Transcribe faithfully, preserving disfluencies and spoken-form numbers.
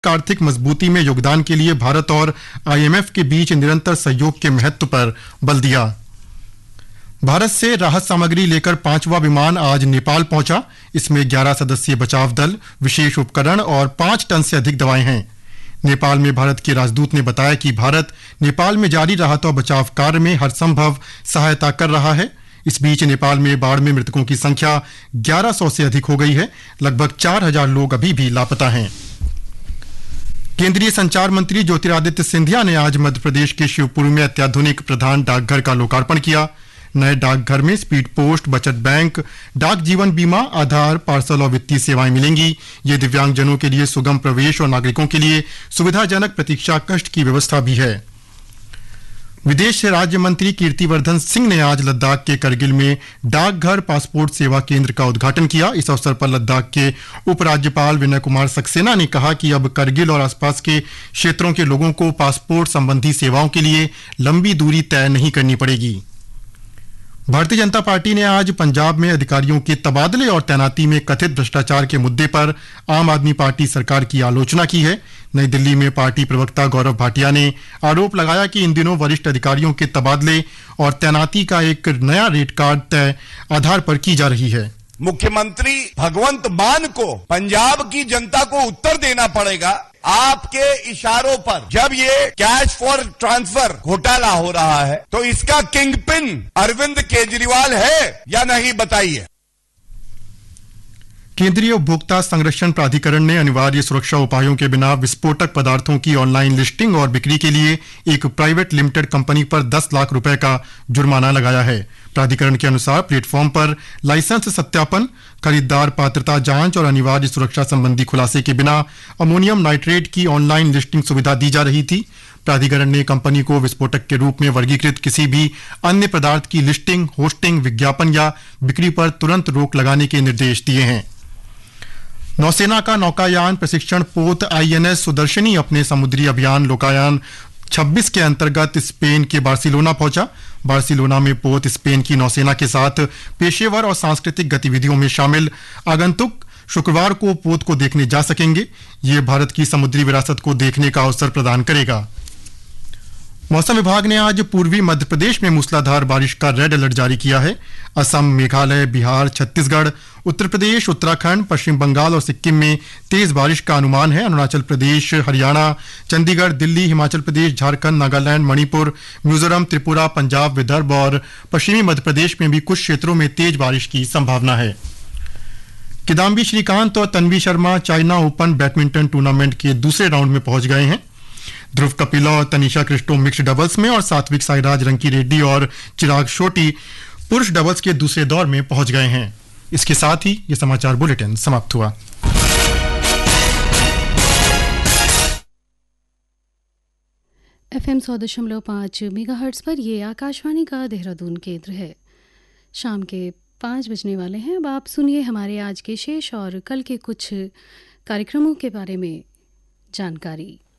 आर्थिक मजबूती में योगदान के लिए भारत और आईएमएफ के बीच निरंतर सहयोग के महत्व पर बल दिया। भारत से राहत सामग्री लेकर पांचवा विमान आज नेपाल पहुंचा। इसमें ग्यारह सदस्यीय बचाव दल, विशेष उपकरण और पांच टन से अधिक दवाएं हैं। नेपाल में भारत के राजदूत ने बताया कि भारत नेपाल में जारी राहत और बचाव कार्य में हर संभव सहायता कर रहा है। इस बीच नेपाल में बाढ़ में मृतकों की संख्या ग्यारह सौ से अधिक हो गई है। लगभग चार हजार लोग अभी भी लापता हैं। केंद्रीय संचार मंत्री ज्योतिरादित्य सिंधिया ने आज मध्य प्रदेश के शिवपुरी में अत्याधुनिक प्रधान डाकघर का लोकार्पण किया। नए डाकघर में स्पीड पोस्ट, बचत बैंक, डाक जीवन बीमा, आधार, पार्सल और वित्तीय सेवाएं मिलेंगी। ये दिव्यांगजनों के लिए सुगम प्रवेश और नागरिकों के लिए सुविधाजनक प्रतीक्षा कक्ष की व्यवस्था भी है। विदेश राज्य मंत्री कीर्तिवर्धन सिंह ने आज लद्दाख के करगिल में डाकघर पासपोर्ट सेवा केंद्र का उद्घाटन किया। इस अवसर पर लद्दाख के उपराज्यपाल विनय कुमार सक्सेना ने कहा कि अब करगिल और आसपास के क्षेत्रों के लोगों को पासपोर्ट संबंधी सेवाओं के लिए लंबी दूरी तय नहीं करनी पड़ेगी। भारतीय जनता पार्टी ने आज पंजाब में अधिकारियों के तबादले और तैनाती में कथित भ्रष्टाचार के मुद्दे पर आम आदमी पार्टी सरकार की आलोचना की है। नई दिल्ली में पार्टी प्रवक्ता गौरव भाटिया ने आरोप लगाया कि इन दिनों वरिष्ठ अधिकारियों के तबादले और तैनाती का एक नया रेट कार्ड तय आधार पर की जा रही है। मुख्यमंत्री भगवंत मान को पंजाब की जनता को उत्तर देना पड़ेगा। आपके इशारों पर जब ये कैश फॉर ट्रांसफर घोटाला हो रहा है तो इसका किंग पिन अरविंद केजरीवाल है या नहीं, बताइए। केंद्रीय उपभोक्ता संरक्षण प्राधिकरण ने अनिवार्य सुरक्षा उपायों के बिना विस्फोटक पदार्थों की ऑनलाइन लिस्टिंग और बिक्री के लिए एक प्राइवेट लिमिटेड कंपनी पर दस लाख रुपए का जुर्माना लगाया है। प्राधिकरण के अनुसार प्लेटफॉर्म पर लाइसेंस सत्यापन, खरीदार पात्रता जांच और अनिवार्य सुरक्षा संबंधी खुलासे के बिना अमोनियम नाइट्रेट की ऑनलाइन लिस्टिंग सुविधा दी जा रही थी। प्राधिकरण ने कंपनी को विस्फोटक के रूप में वर्गीकृत किसी भी अन्य पदार्थ की लिस्टिंग, होस्टिंग, विज्ञापन या बिक्री पर तुरंत रोक लगाने के निर्देश दिए हैं। नौसेना का नौकायान प्रशिक्षण पोत आईएनएस सुदर्शनी अपने समुद्री अभियान लोकायान छब्बीस के अंतर्गत स्पेन के बार्सिलोना पहुंचा। बार्सिलोना में पोत स्पेन की नौसेना के साथ पेशेवर और सांस्कृतिक गतिविधियों में शामिल आगंतुक शुक्रवार को पोत को देखने जा सकेंगे। ये भारत की समुद्री विरासत को देखने का अवसर प्रदान करेगा। मौसम विभाग ने आज पूर्वी मध्य प्रदेश में मूसलाधार बारिश का रेड अलर्ट जारी किया है। असम, मेघालय, बिहार, छत्तीसगढ़, उत्तर प्रदेश, उत्तराखंड, पश्चिम बंगाल और सिक्किम में तेज बारिश का अनुमान है। अरुणाचल प्रदेश, हरियाणा, चंडीगढ़, दिल्ली, हिमाचल प्रदेश, झारखंड, नागालैंड, मणिपुर, मिजोरम, त्रिपुरा, पंजाब, विदर्भ और पश्चिमी मध्य प्रदेश में भी कुछ क्षेत्रों में तेज बारिश की संभावना है। किदाम्बी श्रीकांत और Tanvi Sharma China open badminton tournament के दूसरे राउंड में पहुंच गए हैं। ध्रुव कपिला और तनिषा क्रिस्टो मिक्स्ड डबल्स में और सात्विक साईराज, रंकी रेड्डी और चिराग शेट्टी पुरुष डबल्स के दूसरे दौर में पहुंच गए हैं। इसके साथ ही ये समाचार बुलेटिन समाप्त हुआ। एफएम सौ दशमलव पाँच मेगाहर्ट्ज पर ये आकाशवाणी का देहरादून केंद्र है। शाम के पाँच बजने वाले हैं। अब आप सुनिए हमारे आज के शेष और कल के कुछ कार्यक्रमों के बारे में जानकारी।